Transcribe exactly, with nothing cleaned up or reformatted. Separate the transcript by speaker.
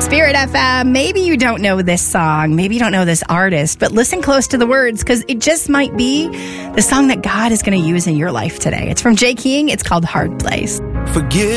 Speaker 1: Spirit F M. Maybe you don't know this song. Maybe you don't know this artist, but listen close to the words because it just might be the song that God is going to use in your life today. It's from Jay King. It's called Hard Place.
Speaker 2: Forgive